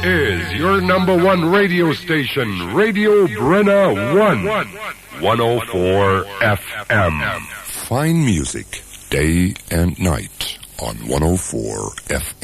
is your number one radio station, Radio Brenna 104 FM. Fine music, day and night on 104 FM.